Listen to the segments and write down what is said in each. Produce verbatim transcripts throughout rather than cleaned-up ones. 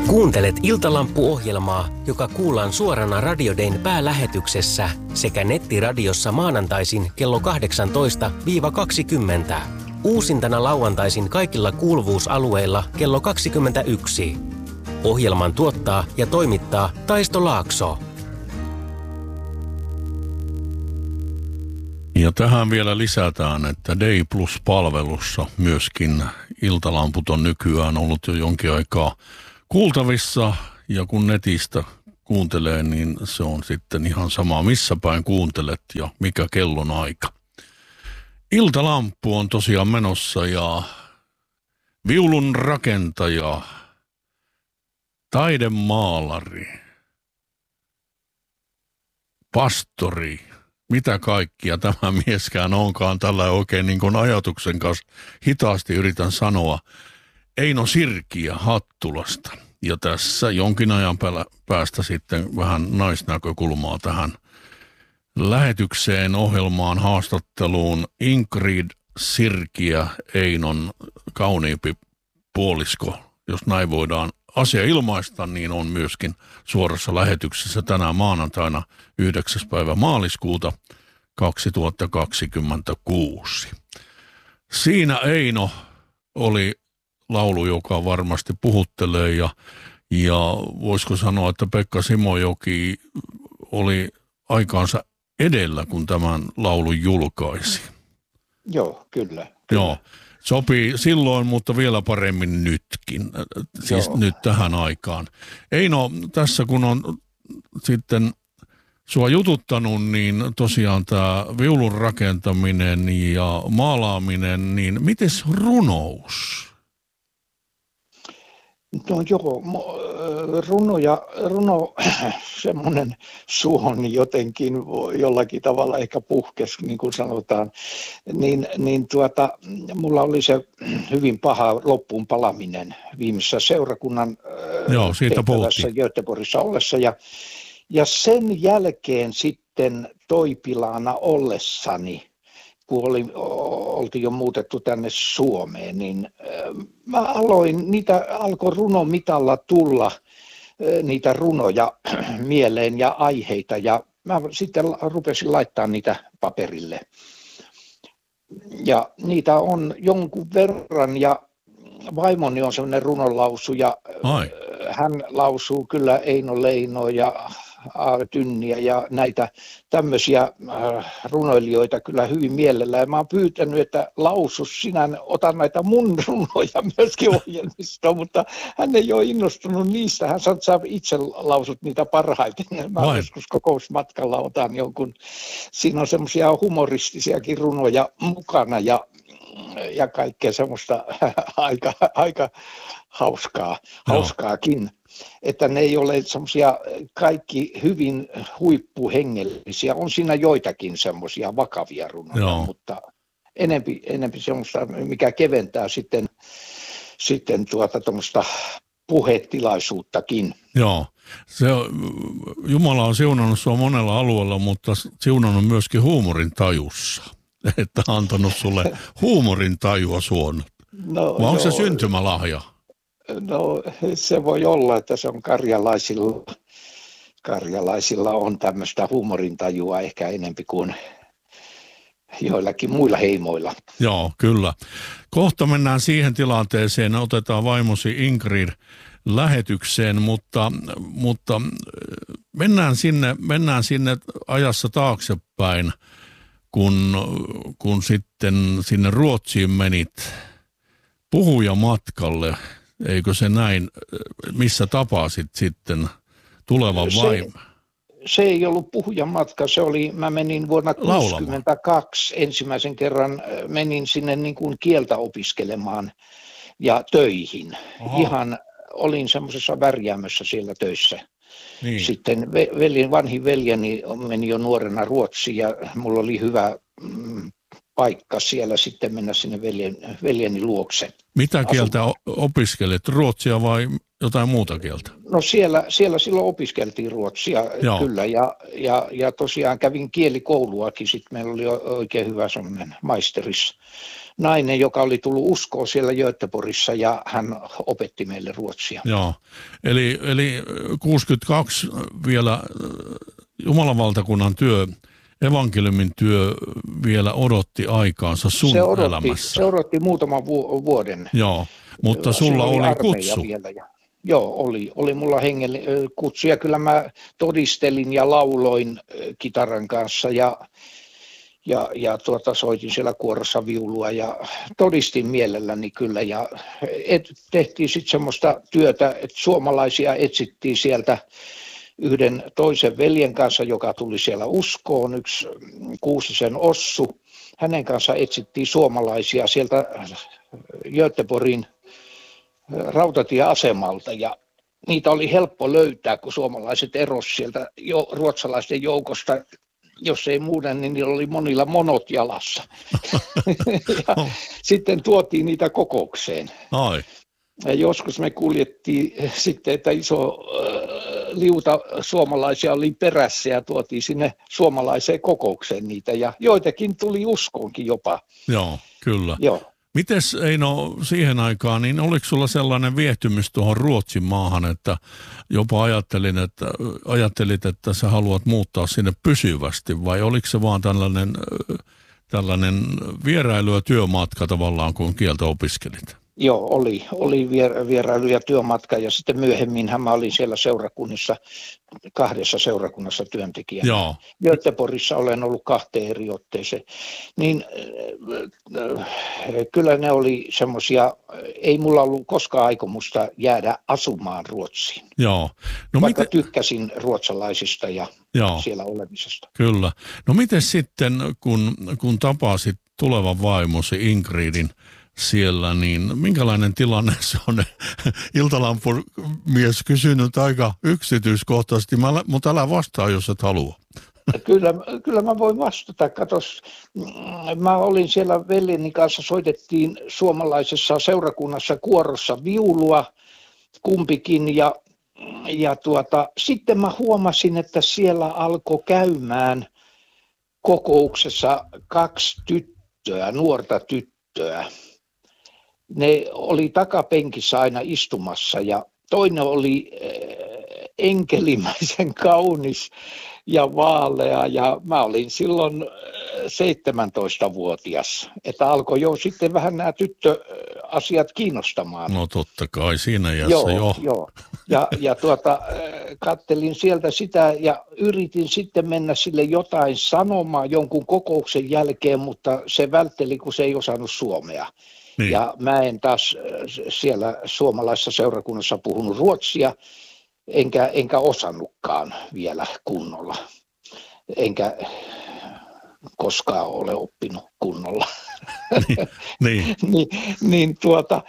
Kuuntelet Iltalamppu-ohjelmaa, joka kuullaan suorana Radio Dayn päälähetyksessä sekä nettiradiossa maanantaisin kello kahdeksantoista kaksikymmentä. Uusintana lauantaisin kaikilla kuuluvuusalueilla kello kaksikymmentäyksi. Ohjelman tuottaa ja toimittaa Taisto Laakso. Ja tähän vielä lisätään, että Day Plus-palvelussa myöskin Iltalamput on nykyään ollut jo jonkin aikaa kuultavissa, ja kun netistä kuuntelee, niin se on sitten ihan sama, missä päin kuuntelet ja mikä kellon aika. Iltalamppu on tosiaan menossa, ja viulun rakentaja, taidemaalari, pastori, mitä kaikkia tämä mieskään onkaan tällä oikein niin kuin ajatuksen kanssa hitaasti yritän sanoa. Eino Sirkiä Hattulasta. Ja tässä jonkin ajan päästä sitten vähän naisnäkökulmaa tähän lähetykseen, ohjelmaan, haastatteluun. Ingrid Sirkiä, Einon kauniimpi puolisko, jos näin voidaan asia ilmaista, niin on myöskin suorassa lähetyksessä tänään maanantaina yhdeksäs päivä maaliskuuta kaksituhattakaksikymmentäkuusi. Siinä Eino oli laulu, joka varmasti puhuttelee, ja, ja voisiko sanoa, että Pekka Simojoki oli aikaansa edellä, kun tämän laulun julkaisi. Joo, kyllä. kyllä. Joo, sopii silloin, mutta vielä paremmin nytkin, siis Joo. nyt tähän aikaan. Eino, tässä kun on sitten sua jututtanut, niin tosiaan tämä viulun rakentaminen ja maalaaminen, niin mites runous? No joo, runo ja runo, semmoinen suoni jotenkin jollakin tavalla ehkä puhkesi, niin kuin sanotaan, niin, niin tuota, mulla oli se hyvin paha loppuun palaminen viimeisessä seurakunnan joo, siitä tehtävässä Göteborgissa ollessa, ja, ja sen jälkeen sitten Toipilaana ollessani, kun oli, oltiin jo muutettu tänne Suomeen, niin mä aloin, niitä alkoi runomitalla tulla niitä runoja mieleen ja aiheita, ja mä sitten rupesin laittaa niitä paperille. Ja niitä on jonkun verran, ja vaimoni on sellainen runonlausu, ja Ai. hän lausuu kyllä Eino Leino ja Tynniä ja näitä tämmöisiä äh, runoilijoita kyllä hyvin mielellään. Ja mä oon pyytänyt, että lausus sinä, ota näitä mun runoja myöskin ohjelmistoon, mutta hän ei ole innostunut niistä. Hän sanoo, että sä itse lausut niitä parhaiten. Mä Vai. joskus kokousmatkalla otan jonkun. Siinä on semmoisia humoristisiakin runoja mukana ja, ja kaikkea semmoista aika, aika hauskaa, hauskaakin. Että ne ei ole semmoisia kaikki hyvin huippuhengellisiä. On siinä joitakin semmoisia vakavia runoja, Joo. mutta enempi, enempi semmoista, mikä keventää sitten, sitten tuota tuommoista puhetilaisuuttakin. Joo, se, Jumala on siunannut sua monella alueella, mutta siunannut myöskin huumorin tajussa. Että antanut sulle huumorin tajua suon. No, Vai onko se syntymälahja? No se voi olla, että se on karjalaisilla, karjalaisilla on tämmöistä huumorintajua ehkä enempi kuin joillakin muilla heimoilla. Joo, kyllä. Kohta mennään siihen tilanteeseen, otetaan vaimosi Ingrid lähetykseen, mutta, mutta mennään, sinne, mennään sinne ajassa taaksepäin, kun, kun sitten sinne Ruotsiin menit puhujamatkalle. Eikö se näin, missä tapasit sitten tulevan vaimon? Se, se ei ollut puhujamatka, se oli, mä menin vuonna tuhatyhdeksänsataakuusikymmentäkaksi ensimmäisen kerran, menin sinne niin kuin kieltä opiskelemaan ja töihin. Aha. Ihan olin semmoisessa värjäämössä siellä töissä. Niin. Sitten veljen, vanhin veljeni meni jo nuorena Ruotsiin ja mulla oli hyvä mm, paikka siellä sitten mennä sinne veljen, veljeni luokse. Mitä kieltä asumaan. Opiskelet? Ruotsia vai jotain muuta kieltä? No siellä, siellä silloin opiskeltiin ruotsia Joo. kyllä ja, ja, ja tosiaan kävin kielikouluakin. Sitten meillä oli oikein hyvä semmoinen maisteris, nainen, joka oli tullut uskoon siellä Göteborgissa ja hän opetti meille ruotsia. Joo, eli, eli kuusikymmentäkaksi vielä Jumalan valtakunnan työ, evankeliumin työ vielä odotti aikaansa sun se odotti, elämässä. Se odotti muutaman vu- vuoden. Joo, mutta sulla oli, oli kutsu. Vielä ja, joo, oli, oli mulla hengellinen kutsu ja kyllä mä todistelin ja lauloin kitaran kanssa ja Ja, ja tuota, soitin siellä kuorossa viulua ja todistin mielelläni kyllä. Ja et, tehtiin sitten semmoista työtä, että suomalaisia etsittiin sieltä yhden toisen veljen kanssa, joka tuli siellä uskoon, yksi Kuusisen Ossu. Hänen kanssa etsittiin suomalaisia sieltä Göteborgin rautatieasemalta ja niitä oli helppo löytää, kun suomalaiset erosi sieltä jo, ruotsalaisten joukosta. Jos ei muuten, niin niillä oli monilla monot jalassa. ja oh. Sitten tuotiin niitä kokoukseen. Ai. Ja joskus me kuljettiin sitten, että iso äh, liuta suomalaisia oli perässä ja tuotiin sinne suomalaiseen kokoukseen niitä. Ja joitakin tuli uskoonkin jopa. Joo, kyllä. Joo. Mites Eino siihen aikaan, niin oliko sulla sellainen viehtymys tuohon Ruotsin maahan, että jopa ajattelin, että, ajattelit, että sä haluat muuttaa sinne pysyvästi vai oliko se vaan tällainen, tällainen vierailu- ja työmatka tavallaan, kun kieltä opiskelit? Joo, oli, oli vierailu ja työmatka ja sitten myöhemminhän mä olin siellä seurakunnissa, kahdessa seurakunnassa työntekijänä. Joo. Göteborgissa olen ollut kahteen eri otteeseen. Niin äh, kyllä ne oli semmoisia, ei mulla ollut koskaan aikomusta jäädä asumaan Ruotsiin. Joo. No vaikka miten... tykkäsin ruotsalaisista ja Joo. siellä olemisesta. Kyllä. No miten sitten, kun, kun tapasit tulevan vaimosi Ingridin siellä, niin minkälainen tilanne se on? Iltalampun mies kysynyt aika yksityiskohtaisesti, mutta älä vastaa, jos et halua. Kyllä, kyllä mä voin vastata. Katos, mä olin siellä veljeni kanssa, soitettiin suomalaisessa seurakunnassa kuorossa viulua kumpikin ja, ja tuota, sitten mä huomasin, että siellä alkoi käymään kokouksessa kaksi tyttöä, nuorta tyttöä. Ne oli takapenkissä aina istumassa ja toinen oli enkelimäisen kaunis ja vaalea ja mä olin silloin seitsemäntoistavuotias, että alkoi jo sitten vähän nämä tyttöasiat kiinnostamaan. No totta kai siinä iässä joo, jo. Joo. Ja, ja tuota, kattelin sieltä sitä ja yritin sitten mennä sille jotain sanomaan jonkun kokouksen jälkeen, mutta se vältteli, kun se ei osannut suomea. Niin. Ja mä en taas siellä suomalaisessa seurakunnassa puhunut ruotsia, enkä, enkä osannutkaan vielä kunnolla. Enkä koskaan ole oppinut kunnolla. Niin, niin. niin, niin tuota,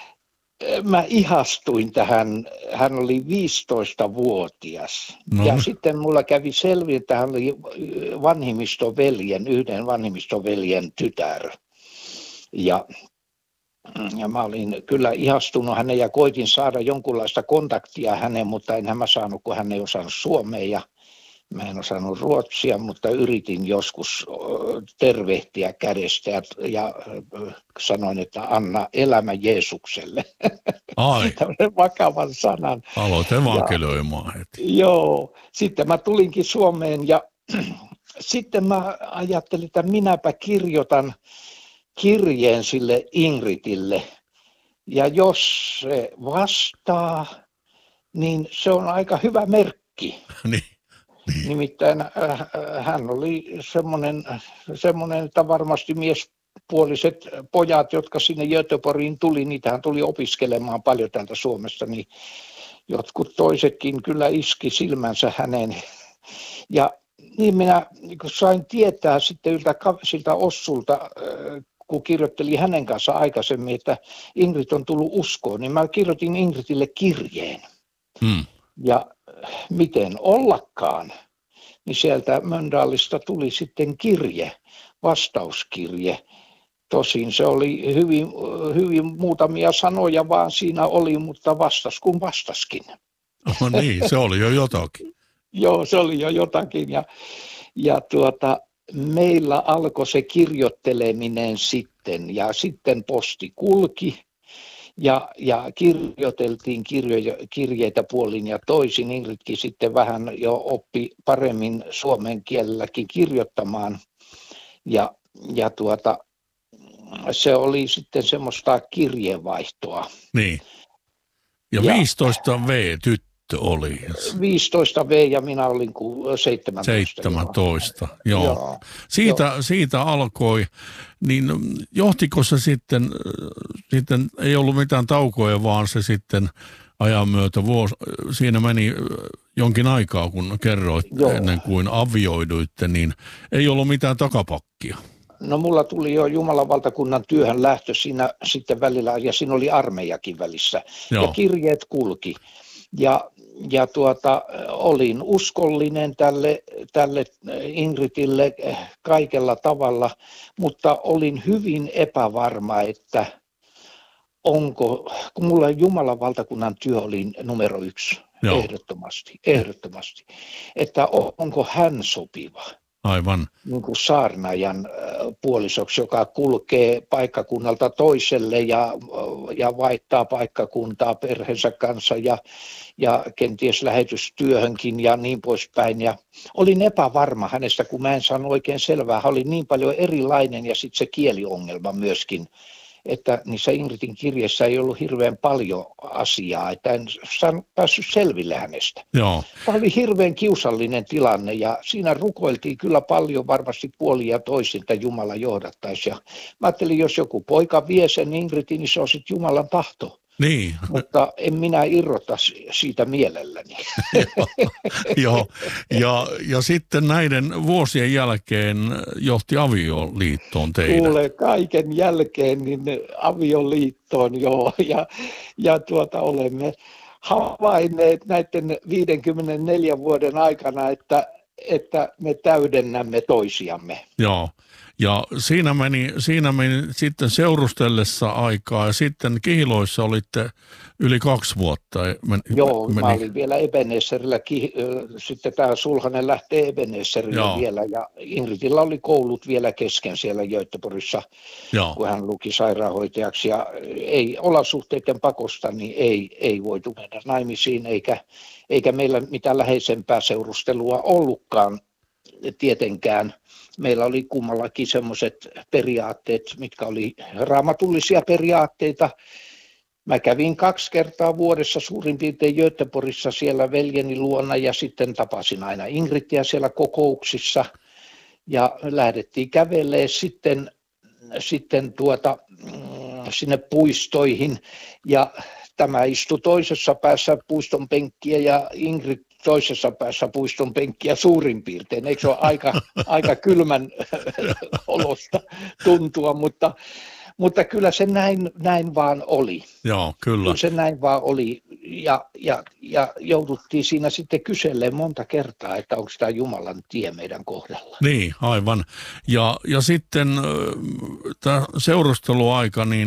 mä ihastuin tähän, hän oli viisitoistavuotias. No. Ja sitten mulla kävi selviä, että hän oli vanhimmistoveljen, yhden vanhimmistoveljen tytär. Ja Ja mä olin kyllä ihastunut hänen ja koitin saada jonkunlaista kontaktia hänen, mutta enhän mä saanut, kun hän ei osannut suomea ja mä en osannut ruotsia, mutta yritin joskus tervehtiä kädestä ja, ja sanoin, että anna elämä Jeesukselle. Ai. Tällainen vakavan sanan. Aloit evankelioimaan heti. Joo, sitten mä tulinkin Suomeen ja sitten mä ajattelin, että minäpä kirjoitan kirjeen sille Ingridille, ja jos se vastaa, niin se on aika hyvä merkki. niin, niin. Nimittäin äh, hän oli semmoinen, semmoinen, että varmasti miespuoliset pojat, jotka sinne Göteborgiin tuli, niitähän tuli opiskelemaan paljon täältä Suomesta, niin jotkut toisetkin kyllä iski silmänsä häneen. Ja niin minä niin sain tietää sitten yltä, siltä Ossulta, äh, kun kirjoittelin hänen kanssa aikaisemmin, että Ingrid on tullut uskoon, niin mä kirjoitin Ingridille kirjeen. Hmm. Ja miten ollakaan, niin sieltä Mölndalista tuli sitten kirje, vastauskirje. Tosin se oli hyvin, hyvin muutamia sanoja vaan siinä oli, mutta vastas kun vastaskin. No niin, se oli jo jotakin. Joo, se oli jo jotakin ja, ja tuota... Meillä alkoi se kirjoitteleminen sitten sitten ja sitten posti kulki. Ja, ja kirjoiteltiin kirjoja, kirjeitä puolin ja toisin. Ingridkin sitten vähän jo oppi paremmin suomen kielelläkin kirjoittamaan. Ja, ja tuota, se oli sitten semmoista kirjeenvaihtoa. Niin. Ja, ja viisitoista V tyttö oli. viisitoista V ja minä olin seitsemäntoista. seitsemäntoista, joo. joo. joo. Siitä, joo. siitä alkoi. Niin johtiko se sitten, sitten, ei ollut mitään taukoja, vaan se sitten ajan myötä, vuosi, siinä meni jonkin aikaa, kun kerroit joo. ennen kuin avioiduitte, niin ei ollut mitään takapakkia. No mulla tuli jo Jumalan valtakunnan työhön lähtö siinä sitten välillä, ja siinä oli armeijakin välissä, joo. ja kirjeet kulki. Ja, ja tuota, olin uskollinen tälle, tälle Ingridille kaikella tavalla, mutta olin hyvin epävarma, että onko, kun mulla Jumalan valtakunnan työ oli numero yksi, Joo. ehdottomasti, ehdottomasti, että onko hän sopiva. Aivan. Niin kuin saarnaajan puolisoksi, joka kulkee paikkakunnalta toiselle ja, ja vaihtaa paikkakuntaa perheensä kanssa ja, ja kenties lähetystyöhönkin ja niin poispäin. Ja olin epävarma hänestä, kun mä en saanut oikein selvää. Hän oli niin paljon erilainen ja sitten se kieliongelma myöskin, että niissä Ingridin kirjeissä ei ollut hirveän paljon asiaa, että en saanut päässyt selville hänestä. Joo. Tämä oli hirveän kiusallinen tilanne ja siinä rukoiltiin kyllä paljon varmasti puolin ja toisin, että Jumala johdattaisi. Ja mä ajattelin, jos joku poika vie sen Ingridin, niin se on sitten Jumalan tahto. Niin. Mutta en minä irrota siitä mielelläni. Joo, ja, ja sitten näiden vuosien jälkeen johti avioliittoon teidän. Kuule, kaiken jälkeen niin avioliittoon joo, ja, ja tuota, olemme havainneet näiden viidenkymmenenneljän vuoden aikana, että, että me täydennämme toisiamme. Joo. Ja siinä meni, siinä meni sitten seurustellessa aikaa ja sitten Kihiloissa olitte yli kaksi vuotta. Meni, Joo, meni. mä olin vielä Ebenezerillä, sitten tämä sulhanen lähtee Ebenezerille Joo. vielä ja Ingridillä oli koulut vielä kesken siellä Göteborgissa, Joo. kun hän luki sairaanhoitajaksi ja ei olosuhteiden pakosta, niin ei, ei voitu mennä naimisiin eikä, eikä meillä mitään läheisempää seurustelua ollutkaan tietenkään. Meillä oli kummallakin semmoiset periaatteet, mitkä oli raamatullisia periaatteita. Mä kävin kaksi kertaa vuodessa suurin piirtein Göteborgissa siellä veljeni luona ja sitten tapasin aina Ingridiä siellä kokouksissa. Ja lähdettiin kävelemään sitten, sitten tuota, sinne puistoihin ja tämä istui toisessa päässä puiston penkkiä ja Ingrid toisessa päässä puiston penkkiä suurin piirtein. Eikö se ole aika, aika kylmän olosta tuntua, mutta, mutta kyllä se näin, näin vaan oli. Joo, kyllä. Kyllä se näin vaan oli ja, ja, ja jouduttiin siinä sitten kyselemään monta kertaa, että onko tämä Jumalan tie meidän kohdalla. Niin, aivan. Ja, ja sitten tämä seurusteluaika, niin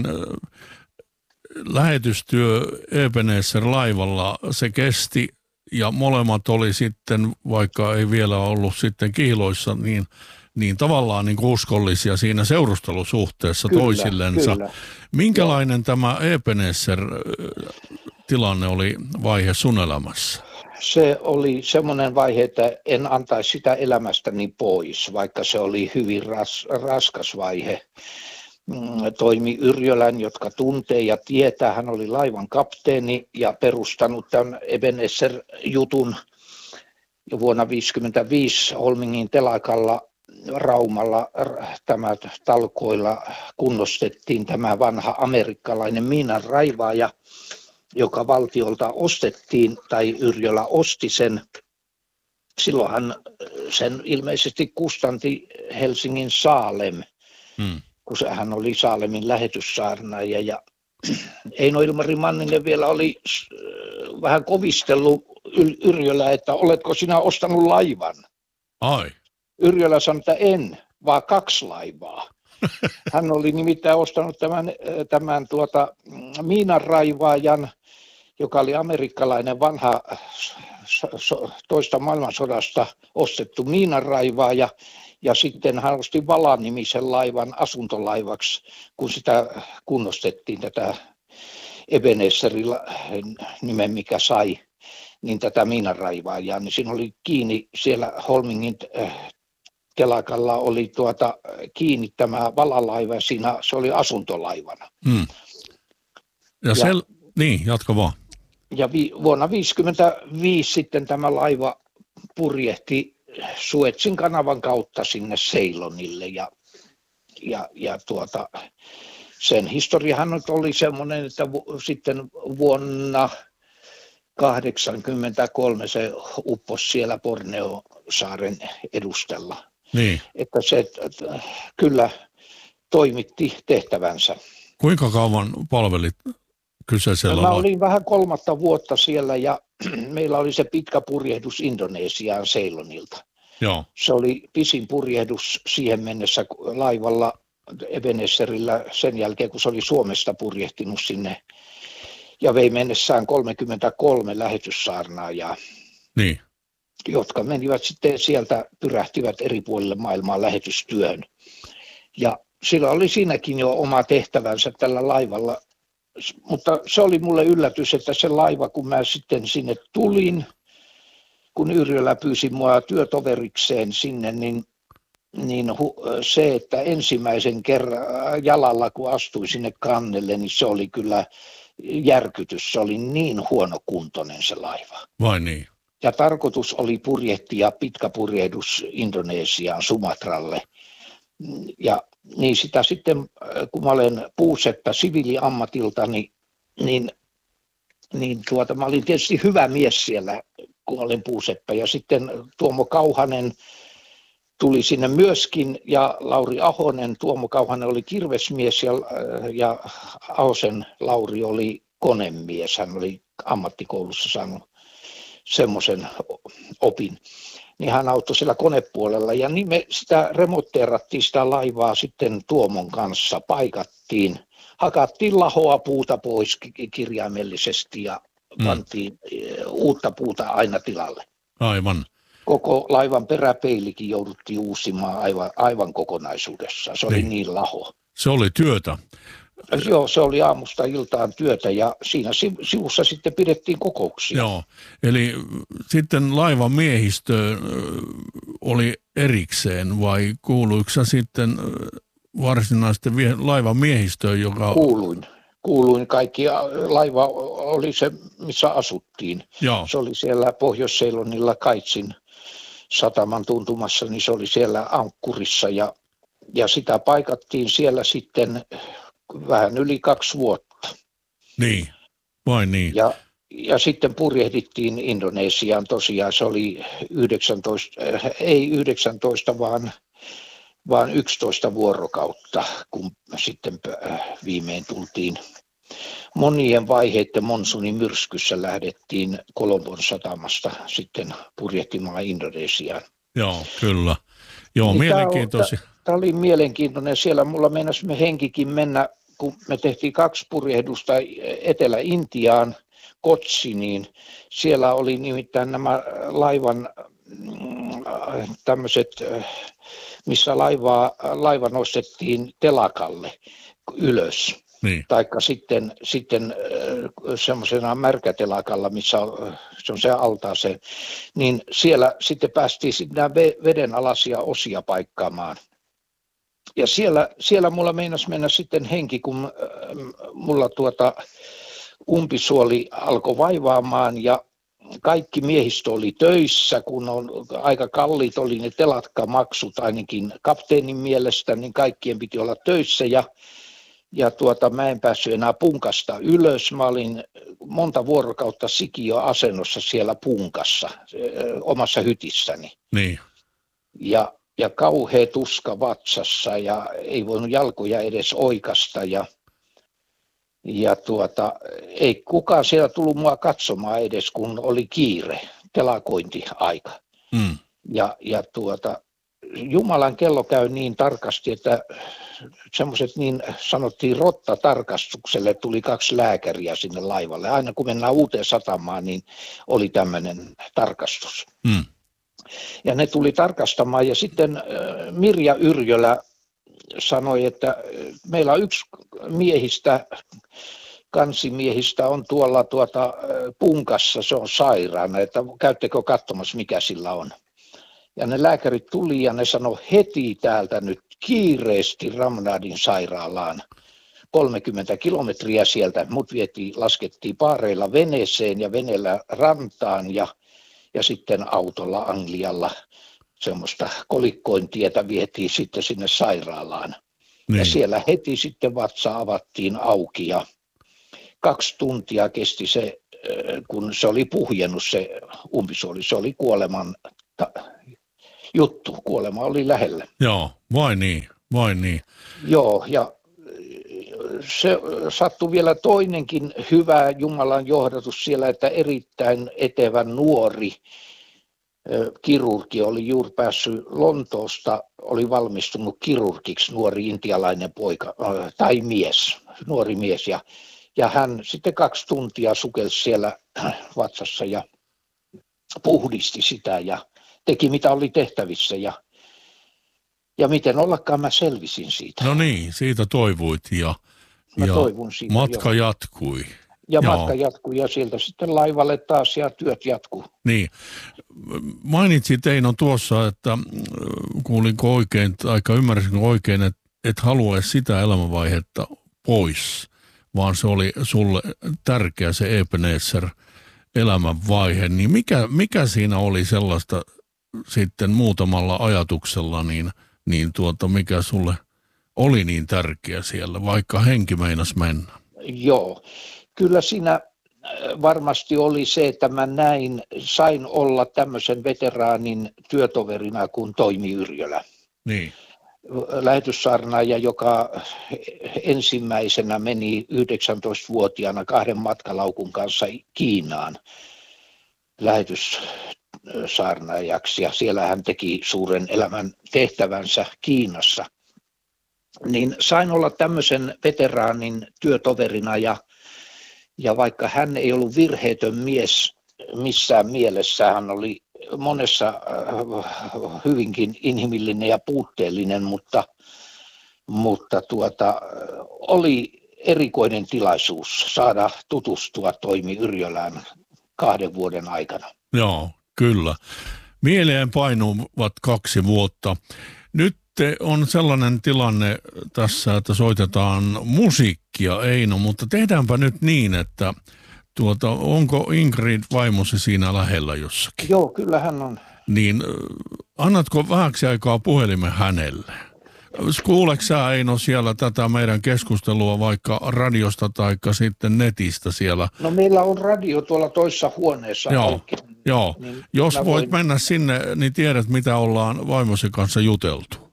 lähetystyö Ebenezer-laivalla, se kesti ja molemmat oli sitten, vaikka ei vielä ollut sitten Kihiloissa, niin, niin tavallaan niin kuin uskollisia siinä seurustelusuhteessa kyllä, toisillensa. Kyllä. Minkälainen tämä Ebenezer-tilanne oli vaihe sun elämässä? Se oli semmoinen vaihe, että en antaisi sitä elämästäni pois, vaikka se oli hyvin ras, raskas vaihe. Toimi Yrjölän, jotka tuntee ja tietää. Hän oli laivan kapteeni ja perustanut tämän Ebenezer-jutun jo vuonna tuhatyhdeksänsataaviisikymmentäviisi Holmingin telakalla Raumalla. Tämä talkoilla kunnostettiin tämä vanha amerikkalainen miinanraivaaja, joka valtiolta ostettiin, tai Yrjölä osti sen. Silloinhan sen ilmeisesti kustanti Helsingin Saalem. Hmm. kun hän oli Saalemin lähetyssaarnaaja ja Eino Ilmari Manninen vielä oli vähän kovistellut Yrjölä, että oletko sinä ostanut laivan? Ai. Yrjölä sanoi, että en, vaan kaksi laivaa. Hän oli nimittäin ostanut tämän, tämän tuota, miinanraivaajan, joka oli amerikkalainen vanha toista maailmansodasta ostettu miinanraivaaja. Ja sitten hän osti Vala-nimisen laivan asuntolaivaksi, kun sitä kunnostettiin, tätä Ebenezerin nimen, mikä sai, niin tätä miinanraivaajaa. Niin siinä oli kiinni siellä Holmingin telakalla oli tuota, kiinni tämä Vala-laiva, siinä se oli asuntolaivana. Hmm. Ja, ja, sel... niin, jatka vaan. Ja vi... vuonna viisikymmentäviisi sitten tämä laiva purjehti Suetsin kanavan kautta sinne Ceylonille ja, ja, ja tuota, sen historiahan nyt oli semmoinen, että vu, sitten vuonna kahdeksankymmentäkolme se upposi siellä Borneo-saaren edustalla. Niin. Että se että, kyllä toimitti tehtävänsä. Kuinka kauan palvelit kyseisellä? Mä olin vähän kolmatta vuotta siellä ja meillä oli se pitkä purjehdus Indonesiaan Ceylonilta. Joo. Se oli pisin purjehdus siihen mennessä laivalla Ebenezerillä sen jälkeen, kun se oli Suomesta purjehtinut sinne ja vei mennessään kolmekymmentäkolme lähetyssaarnaajaa, niin. jotka menivät sitten sieltä, pyrähtivät eri puolille maailmaa lähetystyöhön. Ja sillä oli siinäkin jo oma tehtävänsä tällä laivalla, mutta se oli mulle yllätys, että se laiva, kun mä sitten sinne tulin, kun Yrjölä pyysi mua työtoverikseen sinne, niin, niin se, että ensimmäisen kerran jalalla, kun astuin sinne kannelle, niin se oli kyllä järkytys. Se oli niin huonokuntoinen se laiva. Vai niin? Ja tarkoitus oli purjehtia pitkä purjehdus Indonesiaan, Sumatralle. Ja niin sitä sitten, kun mä olen puuseppä siviiliammatiltani, niin, niin tuota, mä olin tietysti hyvä mies siellä, kun olin puuseppä. Ja sitten Tuomo Kauhanen tuli sinne myöskin, ja Lauri Ahonen, Tuomo Kauhanen oli kirvesmies, ja, ja Ahosen Lauri oli konemies. Hän oli ammattikoulussa saanut semmoisen opin. Niin hän auttoi siellä konepuolella, ja niin me sitä remontteerattiin sitä laivaa sitten Tuomon kanssa, paikattiin, hakattiin lahoa puuta pois kirjaimellisesti ja pantiin mm. uutta puuta aina tilalle. Aivan. Koko laivan peräpeilikin jouduttiin uusimaan aivan, aivan kokonaisuudessaan, se oli niin, niin laho. Se oli työtä. Joo, se oli aamusta iltaan työtä ja siinä sivussa sitten pidettiin kokouksia. Joo, eli sitten laivan miehistö oli erikseen vai kuuluiko sä sitten varsinaisesti laivan miehistöön, joka... Kuuluin. Kuuluin kaikki. Laiva oli se, missä asuttiin. Joo. Se oli siellä Pohjois-Ceylonilla Kaitsin sataman tuntumassa, niin se oli siellä ankkurissa ja, ja sitä paikattiin siellä sitten vähän yli kaksi vuotta. Niin, vain niin. Ja, ja sitten purjehdittiin Indonesiaan tosiaan, se oli yhdeksäntoista, ei yhdeksäntoista, vaan, vaan yksitoista vuorokautta, kun sitten viimein tultiin. Monien vaiheiden monsunin myrskyssä lähdettiin Kolombon satamasta sitten purjehtimaan Indonesiaan. Joo, kyllä. Joo, niin mielenkiintoisia. Tämä oli mielenkiintoinen. Siellä mulla meinasi me henkikin mennä, kun me tehtiin kaksi purjehdusta Etelä-Intiaan, Kotsiniin. Siellä oli nimittäin nämä laivan tämmöiset, missä laivaa, laiva nostettiin telakalle ylös. Niin. Taikka sitten, sitten semmoisena märkätelakalla, missä on, se on se altaaseen, niin siellä sitten päästiin sitten nämä vedenalaisia osia paikkaamaan. Ja siellä, siellä mulla meinasi mennä sitten henki, kun mulla tuota umpisuoli alkoi vaivaamaan ja kaikki miehistö oli töissä, kun on aika kalliit oli ne telakkamaksut ainakin kapteenin mielestä, niin kaikkien piti olla töissä ja Ja tuota, mä en päässyt enää punkasta ylös. Mä olin monta vuorokautta sikiöasennossa siellä punkassa, omassa hytissäni. Niin. Ja, ja kauhea tuska vatsassa ja ei voinut jalkoja edes oikasta. Ja, ja tuota, ei kukaan siellä tullut mua katsomaan edes, kun oli kiire, telakointiaika. Mm. Ja, ja tuota, Jumalan kello käy niin tarkasti, että semmoiset niin sanottiin rottatarkastukselle, tuli kaksi lääkäriä sinne laivalle. Aina kun mennään uuteen satamaan, niin oli tämmöinen tarkastus. Mm. Ja ne tuli tarkastamaan ja sitten Mirja Yrjölä sanoi, että meillä on yksi miehistä, kansimiehistä on tuolla tuota punkassa, se on sairaana, että käyttekö katsomassa mikä sillä on. Ja ne lääkärit tuli ja ne sanoi heti täältä nyt kiireesti Ramnadin sairaalaan. kolmekymmentä kilometriä sieltä, mut vietiin, laskettiin paareilla veneeseen ja veneellä rantaan ja, ja sitten autolla Anglialla semmoista kolikkointietä vietiin sitten sinne sairaalaan. Niin. Ja siellä heti sitten vatsa avattiin auki ja kaksi tuntia kesti se, kun se oli puhjennut se umpisuoli, se oli kuoleman ta- juttu, kuolema oli lähellä. Joo, vai niin, vai niin. Joo, ja se sattui vielä toinenkin hyvä Jumalan johdatus siellä, että erittäin etevän nuori kirurgi oli juuri päässyt Lontoosta, oli valmistunut kirurgiksi, nuori intialainen poika tai mies, nuori mies. Ja, ja hän sitten kaksi tuntia sukelsi siellä vatsassa ja puhdisti sitä ja teki mitä oli tehtävissä. Ja, ja miten ollakaan mä selvisin siitä. No niin, siitä toivuit ja, ja siitä, matka jo. jatkui. Ja Joo. matka jatkui ja sieltä sitten laivalle taas ja työt jatkuu. Niin. Mainitsit Eino tuossa, että kuulinko oikein, aika ymmärsinkö oikein, että et halua sitä elämänvaihetta pois, vaan se oli sulle tärkeä se Ebenezer elämänvaihe. Niin mikä, mikä siinä oli sellaista sitten muutamalla ajatuksella, niin, niin tuota, mikä sulle oli niin tärkeä siellä, vaikka henki meinas mennä? Joo. Kyllä siinä varmasti oli se, että mä näin, sain olla tämmöisen veteraanin työtoverina kuin Toimi Yrjölä. Niin. Lähetyssaarnaaja, joka ensimmäisenä meni yhdeksäntoistavuotiaana kahden matkalaukun kanssa Kiinaan lähetyssaarnaajaksi. Ja siellä hän teki suuren elämän tehtävänsä Kiinassa. Niin sain olla tämmöisen veteraanin työtoverina ja Ja vaikka hän ei ollut virheetön mies missään mielessä, hän oli monessa hyvinkin inhimillinen ja puutteellinen, mutta, mutta tuota, oli erikoinen tilaisuus saada tutustua Toimi Yrjölään kahden vuoden aikana. Joo, kyllä. Mieleen painuvat kaksi vuotta. Nyt on sellainen tilanne tässä, että soitetaan musiikkia, Eino, mutta tehdäänpä nyt niin, että tuota, onko Ingrid vaimosi siinä lähellä jossakin? Joo, kyllä hän on. Niin annatko vähäksi aikaa puhelimen hänelle? Kuuleeko sä, Eino, siellä tätä meidän keskustelua vaikka radiosta tai sitten netistä siellä? No meillä on radio tuolla toisessa huoneessa. Joo, oikein. joo. Niin Jos voit voin... mennä sinne, niin tiedät mitä ollaan vaimosi kanssa juteltu.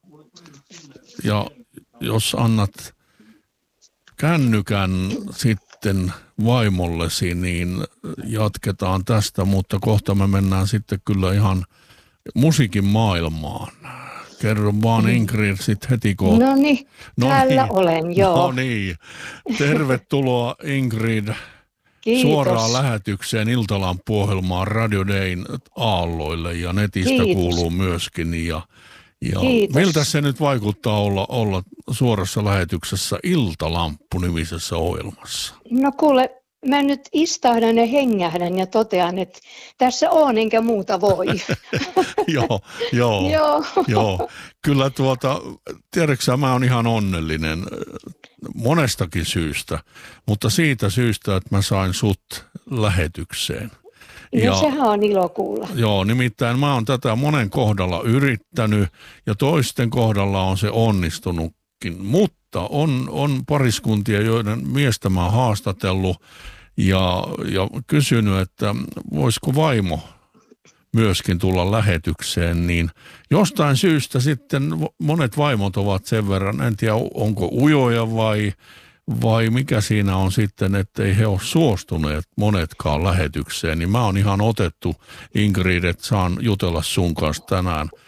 Ja jos annat kännykän sitten vaimollesi, niin jatketaan tästä, mutta kohta me mennään sitten kyllä ihan musiikin maailmaan. Kerro vaan Ingrid sitten heti kun... No niin, täällä olen, joo. No niin, tervetuloa Ingrid. Kiitos. Suoraan lähetykseen Iltalampu-ohjelmaan Radio Dayn aalloille ja netistä Kiitos. Kuuluu myöskin ja Ja Kiitos. miltä se nyt vaikuttaa olla, olla suorassa lähetyksessä Iltalamppu-nimisessä ohjelmassa? No kuule, mä nyt istahdan ja hengähdän ja totean, että tässä on enkä muuta voi. joo, joo, joo. joo. Kyllä tuota, tiedätkö mä oon ihan onnellinen monestakin syystä, mutta siitä syystä, että mä sain sut lähetykseen. No ja, sehän on ilo kuulla. Joo, nimittäin mä oon tätä monen kohdalla yrittänyt ja toisten kohdalla on se onnistunutkin, mutta on, on pariskuntia, joiden miestä mä oon haastatellut ja, ja kysynyt, että voisiko vaimo myöskin tulla lähetykseen, niin jostain syystä sitten monet vaimot ovat sen verran, en tiedä onko ujoja vai... Vai mikä siinä on sitten, ettei he ole suostuneet monetkaan lähetykseen, niin mä oon ihan otettu, Ingrid, että saan jutella sun kanssa tänään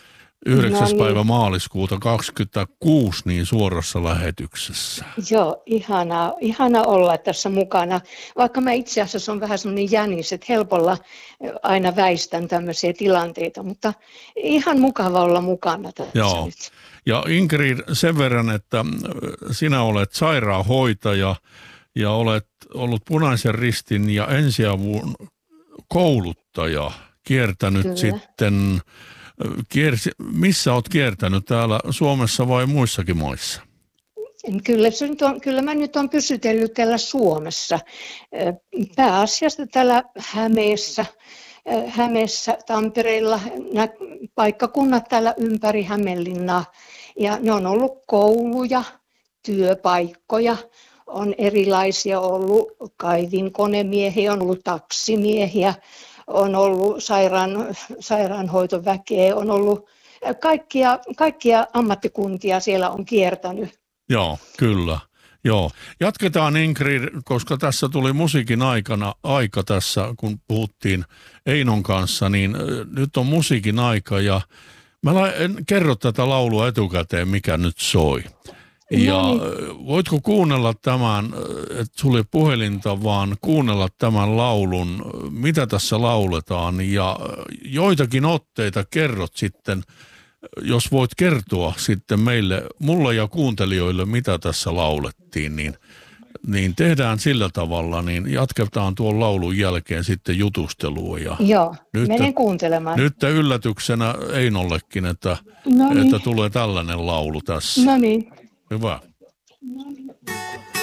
yhdeksäs No niin. päivä maaliskuuta kaksikymmentäkuusi niin suorassa lähetyksessä. Joo, ihanaa, ihana olla tässä mukana. Vaikka mä itse asiassa on vähän semmoinen jänis, että helpolla aina väistän tämmöisiä tilanteita, mutta ihan mukava olla mukana tässä Joo. nyt. Ja Ingrid, sen verran, että sinä olet sairaanhoitaja ja olet ollut Punaisen Ristin ja ensiavun kouluttaja, kiertänyt Kyllä. sitten, kiersi, missä olet kiertänyt, täällä Suomessa vai muissakin maissa? Kyllä, se nyt on, kyllä mä nyt olen pysytellyt täällä Suomessa, pääasiassa täällä Hämeessä, Hämeessä, Tampereella, nämä paikkakunnat täällä ympäri Hämeenlinnaa. Ja ne on ollut kouluja, työpaikkoja, on erilaisia ollut kaivinkonemiehiä, on ollut taksimiehiä, on ollut sairaan, sairaanhoitoväkeä, on ollut kaikkia, kaikkia ammattikuntia siellä on kiertänyt. Joo, kyllä. Joo. Jatketaan Ingrid, koska tässä tuli musiikin aikana aika tässä, kun puhuttiin Einon kanssa, niin nyt on musiikin aika ja mä en kerro tätä laulua etukäteen, mikä nyt soi. Ja No niin. voitko kuunnella tämän, että sulle puhelinta, vaan kuunnella tämän laulun, mitä tässä lauletaan ja joitakin otteita kerrot sitten, jos voit kertoa sitten meille, mulle ja kuuntelijoille, mitä tässä laulettiin, niin, niin tehdään sillä tavalla, niin jatketaan tuon laulun jälkeen sitten jutustelua. Ja Joo, nyt, menen kuuntelemaan. nyt yllätyksenä Einollekin, että, No niin. että tulee tällainen laulu tässä. No niin. Hyvä.